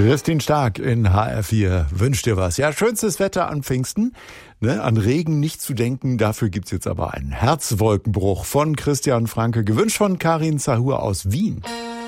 Christine Stark in HR4 wünscht dir was. Ja, schönstes Wetter an Pfingsten. Ne, an Regen nicht zu denken. Dafür gibt's jetzt aber einen Herzwolkenbruch von Christian Franke, gewünscht von Karin Zahur aus Wien.